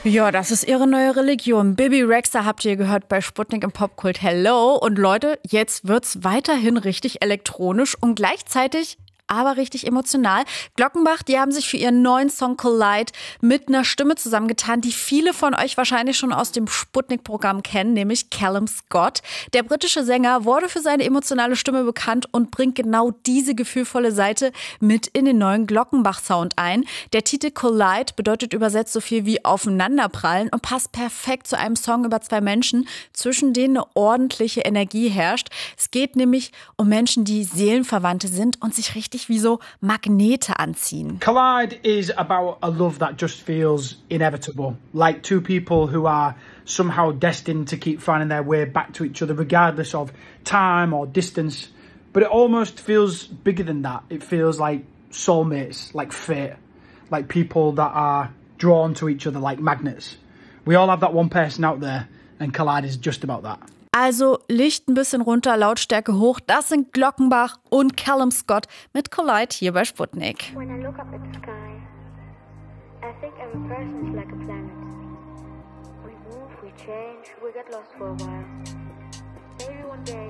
Ja, das ist ihre neue Religion. Bibi Rexha habt ihr gehört bei Sputnik im Popkult. Hello. Und Leute, jetzt wird's weiterhin richtig elektronisch und gleichzeitig aber richtig emotional. Glockenbach, die haben sich für ihren neuen Song Collide mit einer Stimme zusammengetan, die viele von euch wahrscheinlich schon aus dem Sputnik-Programm kennen, nämlich Callum Scott. Der britische Sänger wurde für seine emotionale Stimme bekannt und bringt genau diese gefühlvolle Seite mit in den neuen Glockenbach-Sound ein. Der Titel Collide bedeutet übersetzt so viel wie aufeinanderprallen und passt perfekt zu einem Song über zwei Menschen, zwischen denen eine ordentliche Energie herrscht. Es geht nämlich um Menschen, die Seelenverwandte sind und sich richtig wie so Magnete anziehen. Collide is about a love that just feels inevitable, like two people who are somehow destined to keep finding their way back to each other regardless of time or distance. But it almost feels bigger than that. It feels like soulmates, like fate, like people that are drawn to each other like magnets. We all have that one person out there and Collide is just about that. Also Licht ein bisschen runter, Lautstärke hoch. Das sind Glockenbach und Callum Scott mit Collide hier bei Sputnik. When I look up at the sky, I think every person is like a planet. We move, we change, we get lost for a while. Maybe one day